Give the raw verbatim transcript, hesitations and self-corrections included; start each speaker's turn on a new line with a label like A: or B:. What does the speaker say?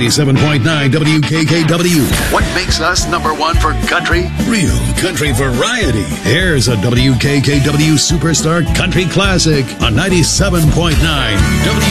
A: ninety-seven point nine W K K W.
B: What makes us number one for country?
A: Real country variety. Here's a W K K W Superstar Country Classic on ninety-seven point nine W